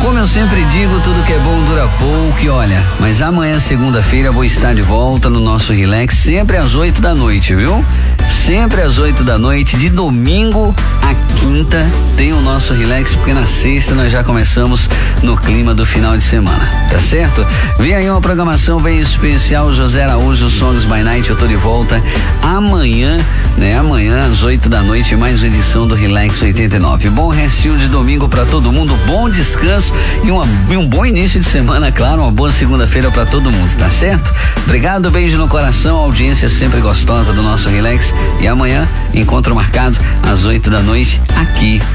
Como eu sempre digo, tudo que é bom dura pouco e olha, mas amanhã, segunda-feira, vou estar de volta no nosso Relax, sempre às 8 da noite, viu? Sempre às 8 da noite, de domingo a quinta, tem o nosso Relax, porque na sexta nós já começamos no clima do final de semana, tá certo? Vem aí uma programação bem especial, José Araújo, Songs by Night, eu tô de volta amanhã, né? Amanhã às 8 da noite, mais uma edição do Relax 89. Bom restinho de domingo pra todo mundo, bom descanso e um bom início de semana, claro, uma boa segunda-feira pra todo mundo, tá certo? Obrigado, beijo no coração, audiência sempre gostosa do nosso Relax e amanhã, encontro marcado às 8 da noite aqui